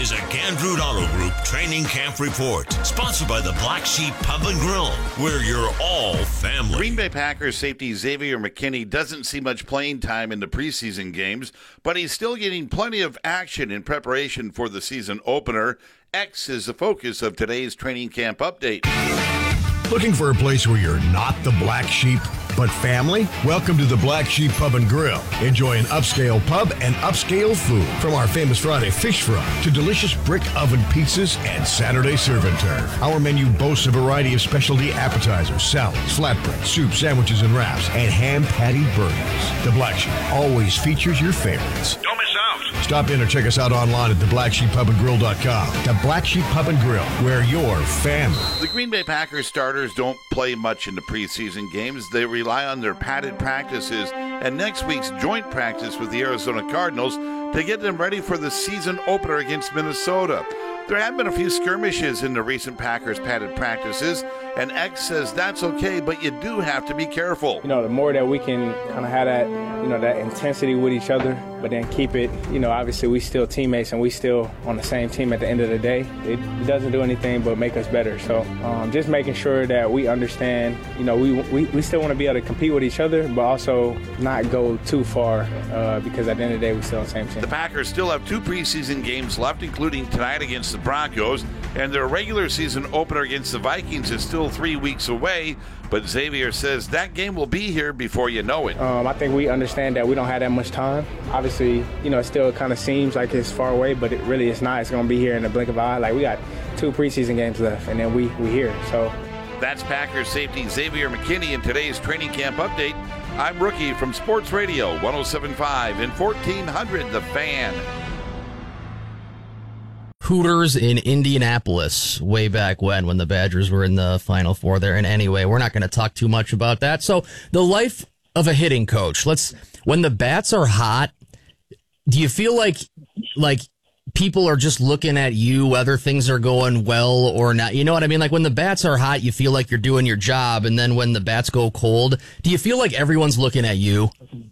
is a Gandrud Auto Group Training Camp Report, sponsored by the Black Sheep Pub and Grill, where you're all family. Green Bay Packers safety Xavier McKinney doesn't see much playing time in the preseason games, but he's still getting plenty of action in preparation for the season opener. X is the focus of today's training camp update. Looking for a place where you're not the black sheep, but family? Welcome to the Black Sheep Pub and Grill. Enjoy an upscale pub and upscale food. From our famous Friday fish fry to delicious brick oven pizzas and Saturday serve and turf. Our menu boasts a variety of specialty appetizers, salads, flatbread, soup, sandwiches, and wraps, and ham patty burgers. The Black Sheep always features your favorites. Don't miss out. Stop in or check us out online at theblacksheeppubandgrill.com. The Black Sheep Pub and Grill, where you're family. The Green Bay Packers starters don't play much in the preseason games. They rely on their padded practices and next week's joint practice with the Arizona Cardinals to get them ready for the season opener against Minnesota. There have been a few skirmishes in the recent Packers padded practices, and X says that's okay, but you do have to be careful. The more that we can kind of have that, that intensity with each other, but then keep it, obviously we still teammates and we still on the same team at the end of the day. It doesn't do anything but make us better. So just making sure that we understand, we still want to be able to compete with each other, but also not go too far because at the end of the day, we still on the same team. The Packers still have 2 preseason games left, including tonight against the Broncos, and their regular season opener against the Vikings is still 3 weeks away, but Xavier says that game will be here before you know it. I think we understand that we don't have that much time. Obviously, it still kind of seems like it's far away, but it really is not. It's going to be here in the blink of an eye. Like, we got 2 preseason games left, and then we here. So that's Packers safety Xavier McKinney in today's training camp update. I'm Rookie from Sports Radio 107.5 and 1400 The Fan. Hooters in Indianapolis way back when the Badgers were in the Final Four there. And anyway, we're not going to talk too much about that. So the life of a hitting coach. When the bats are hot, do you feel like people are just looking at you, whether things are going well or not? You know what I mean? Like when the bats are hot, you feel like you're doing your job. And then when the bats go cold, do you feel like everyone's looking at you?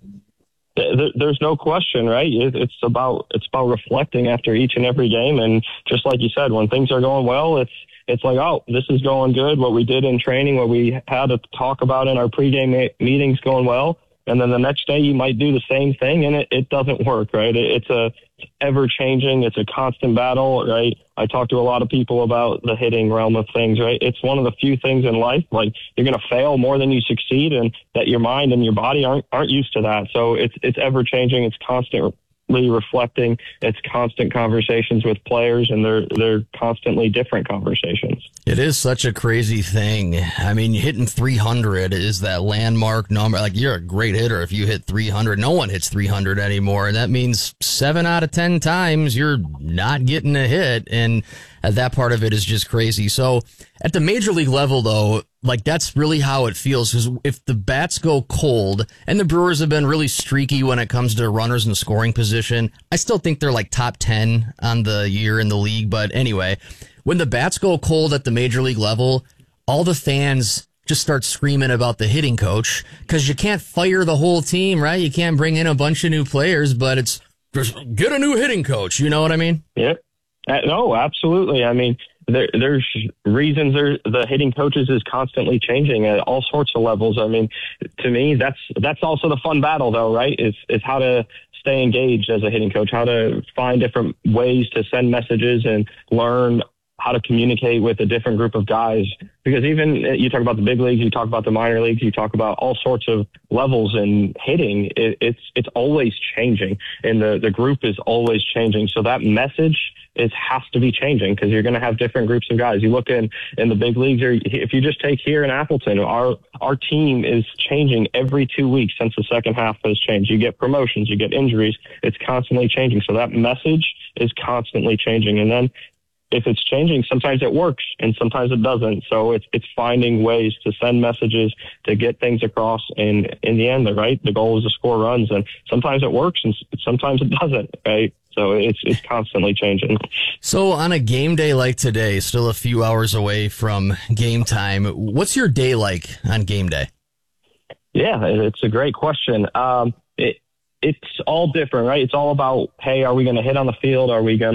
There's no question, right? It's about reflecting after each and every game, and just like you said, when things are going well, it's like, oh, this is going good. What we did in training, what we had to talk about in our pregame meetings, going well, and then the next day you might do the same thing, and it doesn't work, right? It's ever changing. It's a constant battle, right? I talk to a lot of people about the hitting realm of things, right? It's one of the few things in life, like you're going to fail more than you succeed, and that your mind and your body aren't used to that. So it's ever changing. It's constantly reflecting. It's constant conversations with players, and they're constantly different conversations. It is such a crazy thing. I mean, hitting 300 is that landmark number. Like, you're a great hitter if you hit 300. No one hits 300 anymore, and that means 7 out of 10 times you're not getting a hit, and that part of it is just crazy. So at the major league level, though, like, that's really how it feels, because if the bats go cold, and the Brewers have been really streaky when it comes to runners in scoring position, I still think they're like top 10 on the year in the league. But anyway, when the bats go cold at the major league level, all the fans just start screaming about the hitting coach, because you can't fire the whole team, right? You can't bring in a bunch of new players, but it's just get a new hitting coach. You know what I mean? Yep. No, absolutely. I mean, there's reasons the hitting coaches is constantly changing at all sorts of levels. I mean, to me, that's also the fun battle, though, right? Is how to stay engaged as a hitting coach, how to find different ways to send messages and learn how to communicate with a different group of guys. Because even you talk about the big leagues, you talk about the minor leagues, you talk about all sorts of levels in hitting. It's always changing, and the group is always changing. So that message has to be changing, because you're going to have different groups of guys. You look in the big leagues, or if you just take here in Appleton, our team is changing every 2 weeks since the second half has changed. You get promotions, you get injuries. It's constantly changing. So that message is constantly changing. And then if it's changing, sometimes it works and sometimes it doesn't. So it's finding ways to send messages, to get things across. And in the end, the goal is to score runs. And sometimes it works and sometimes it doesn't, right? So it's constantly changing. So on a game day like today, still a few hours away from game time, what's your day like on game day? Yeah, it's a great question. It's all different, right? It's all about, hey, are we going to hit on the field? Are we going